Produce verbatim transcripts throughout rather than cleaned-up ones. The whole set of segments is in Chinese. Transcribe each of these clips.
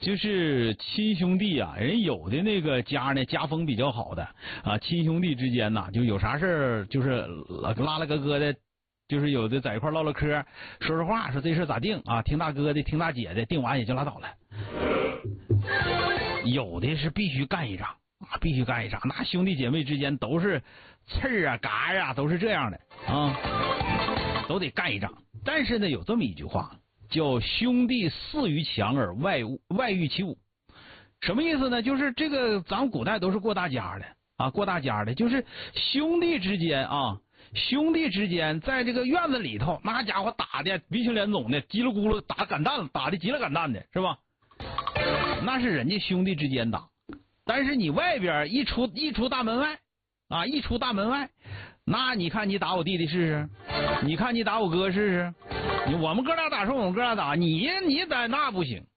就是亲兄弟啊，人有的那个家呢，家风比较好的啊，亲兄弟之间呐，就有啥事儿就是拉拉拉哥哥的，就是有的在一块唠唠嗑，说说话，说这事咋定啊，听大哥的，听大姐的，定完也就拉倒了。有的是必须干一仗啊，必须干一仗，那兄弟姐妹之间都是刺儿啊、嘎啊，都是这样的啊，都得干一仗。但是呢，有这么一句话。叫兄弟似于墙而外外遇其侮，什么意思呢？就是这个咱们古代都是过大家的啊，过大家的，就是兄弟之间啊，兄弟之间在这个院子里头，那家伙打的鼻青脸肿的，叽里咕噜打赶蛋，打的急了赶蛋的，是吧？那是人家兄弟之间打，但是你外边一出一出大门外啊，一出大门外，那你看你打我弟弟试试，你看你打我哥试试。我们哥俩打是我们哥俩打，你你在那不行，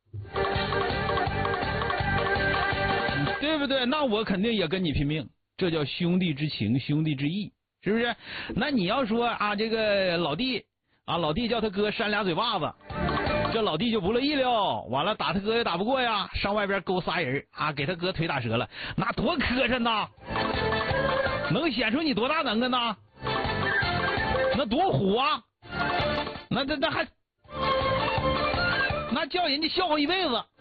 对不对？那我肯定也跟你拼命，这叫兄弟之情，兄弟之义，是不是？那你要说啊，这个老弟啊，老弟叫他哥扇俩嘴巴子，这老弟就不乐意了，完了打他哥也打不过呀，上外边勾仨人啊，给他哥腿打折了，那多磕碜呐，能显出你多大能耐呢？那多虎啊！那那那还，那叫人家笑话一辈子。